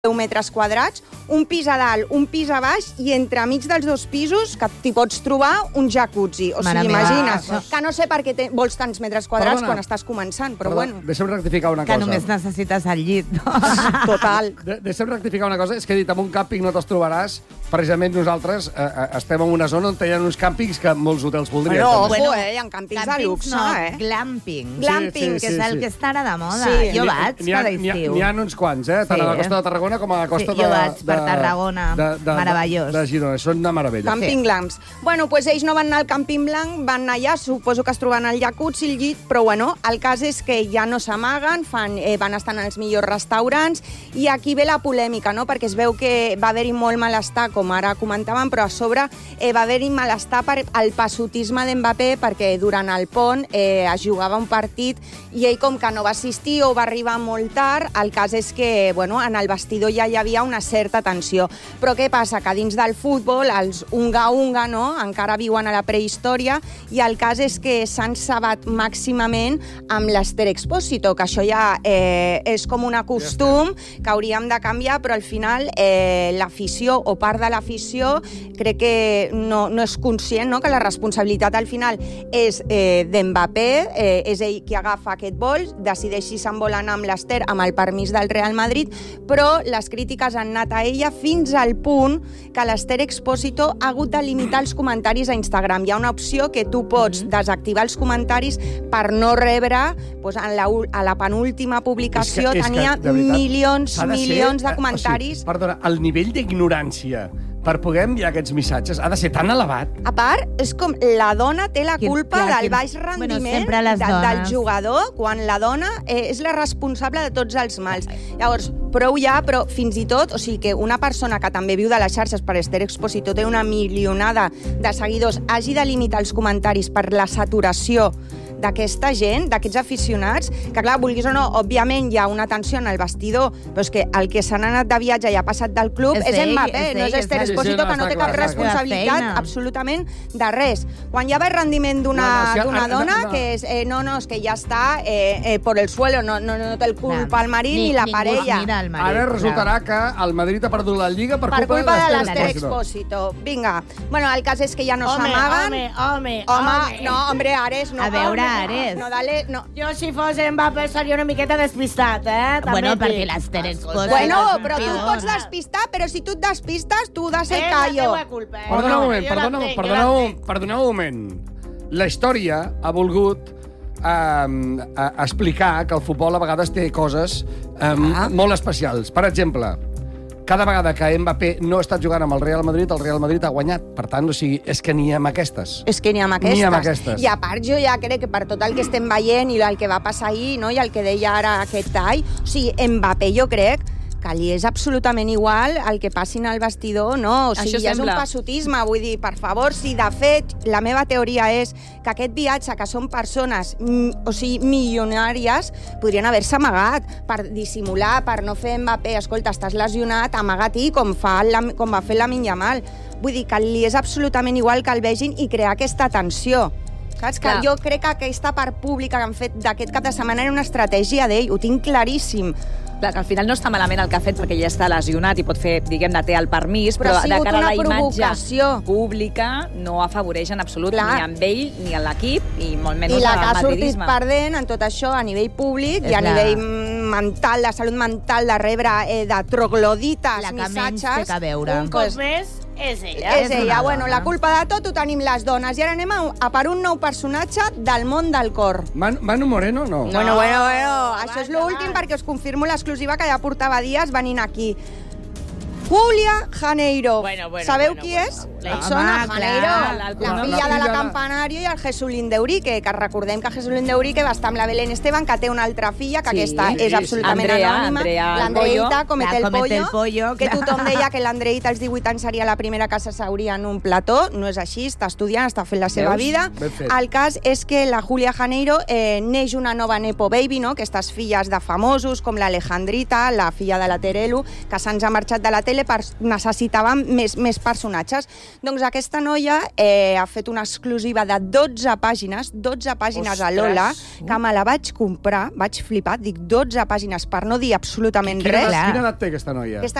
10 metres quadrats, un pis a dalt, un pis a baix, i entremig dels dos pisos que t'hi pots trobar un jacuzzi. O sigui, imagina't, que no sé per què vols tants metres quadrats quan estàs començant, però bueno. Deixa'm rectificar una cosa. Que només necessites el llit, no? Total. Deixa'm rectificar una cosa, és que he dit, en un càmping no te'ls trobaràs. Precisament nosaltres estem en una zona on hi ha uns càmpings que molts hotels voldrien. Bueno, hi ha càmpings de luxe, no, glamping. Glamping, que és el que està ara de moda. Sí. Jo vaig cada estiu. N'hi ha uns quants, tant a la costa de Tarragona com a la costa jo vaig per Tarragona, meravellós. De Girona, són una meravella. Camping Glamps. Bueno, doncs ells no van anar al Camping Blanc, van anar allà, suposo que es troben al jacuzzi, el llit, però bueno, el cas és que ja no s'amaguen, van estar en els millors restaurants, i aquí ve la polèmica, no? Perquè es veu que va haver-hi molt malestar, com ara comentàvem, però a sobre va haver-hi malestar per el passotisme d'Mbappé, perquè durant el pont es jugava un partit i ell com que no va assistir o va arribar molt tard, el cas és que bueno, en el vestidor ja hi havia una certa tensió. Però què passa? Que dins del futbol els unga-unga, no?, encara viuen a la prehistòria, i el cas és que s'han cebat màximament amb l'Ester Expósito, que això ja és com un costum que hauríem de canviar, però al final l'afició o part de l'afició crec que no és conscient, no?, que la responsabilitat al final és d'Mbappé, és ell qui agafa aquest vol, decideix si se'n vol anar amb l'Ester amb el permís del Real Madrid, però les crítiques han anat a ella fins al punt que l'Ester Expósito ha hagut de limitar els comentaris a Instagram. Hi ha una opció que tu pots desactivar els comentaris per no rebre, a la penúltima publicació tenia milions de comentaris. Perdona, el nivell d'ignorància per poder enviar aquests missatges ha de ser tan elevat. A part, és com la dona té la culpa del baix rendiment del jugador, quan la dona és la responsable de tots els mals. Llavors, prou ja, però fins i tot, o sigui que una persona que també viu de les xarxes per Ester Expósito, té una milionada de seguidors, hagi de limitar els comentaris per la saturació d'aquesta gent, d'aquests aficionats, que clar, vulguis o no, òbviament hi ha una tensió en el vestidor, però és que el que s'han anat de viatge i ha passat del club és Mbappé, no és Ester Expósito, que no té cap responsabilitat absolutament de res. Quan hi ha baix rendiment d'una dona, que és, és que ja està por el suelo, no té el culpa al marit ni la parella. Ara resultarà que el Madrid ha perdut la Lliga per culpa de l'Ester Expósito. Vinga. Bueno, el cas és que ja no s'amaguen. Home, Ares, no. A veure, Ares. No, dale, no. Jo, si fos Mbappé, seria una miqueta despistat, Bueno, perquè l'Ester Expósito... Bueno, però tu pots despistar, però si tu et despistes, tu das el callo. Perdona un moment. La història ha volgut explicar que el futbol a vegades té coses molt especials. Per exemple, cada vegada que Mbappé no ha estat jugant amb el Real Madrid ha guanyat. Per tant, o sigui, és que n'hi ha amb aquestes. I a part, jo ja crec que per tot el que estem veient i el que va passar ahir, no?, i el que deia ara aquest tall, o sigui, Mbappé jo crec que li és absolutament igual el que passin al vestidor, no? O sigui, ja és un passotisme, vull dir, per favor, si de fet la meva teoria és que aquest viatge, que són persones, o sigui, milionàries, podrien haver-se amagat per dissimular, per no fer Mbappé, escolta, estàs lesionat, amaga-t'hi, com va fer Lamine Yamal. Vull dir que li és absolutament igual que el vegin i crear aquesta tensió. Saps? Que jo crec que aquesta part pública que han fet d'aquest cap de setmana era una estratègia d'ell, ho tinc claríssim. Clar, que al final no està malament el que ha fet perquè ja està lesionat i pot fer, diguem, té el permís, però de cara a la imatge pública no afavoreix en absolut ni amb ell ni a l'equip i molt menys al madridisme. I la que ha sortit perdent en tot això a nivell públic i a nivell mental, de salut mental, de rebre de troglodites, missatges... Un cop més, és ella. És ella. Bueno, la culpa de tot ho tenim les dones. I ara anem a per un nou personatge del món del cor. Manu Moreno, no? Bueno. Això és l'últim perquè us confirmo l'exclusiva que ja portava dies venint aquí. Julia Janeiro. Sabeu qui és? La Isona Janeiro, la filla de la Campanario i el Jesulín d'Eurique, que recordem que Jesulín d'Eurique va estar amb la Belén Esteban, que té una altra filla, que aquesta és absolutament anònima, l'Andreita Comete el Pollo, que tothom deia que l'Andreita als 18 anys seria la primera que s'asseuria en un plató. No és així, està estudiant, està fent la seva vida. El cas és que la Julia Janeiro neix una nova Nepo Baby, aquestes filles de famosos, com l'Alejandrita, la filla de la Terelu, que se'ns ha marxat de la tele, necessitàvem més personatges. Doncs aquesta noia ha fet una exclusiva de 12 pàgines a Lola, que me la vaig comprar, vaig flipar, dic 12 pàgines per no dir absolutament res. Quina edat té aquesta noia?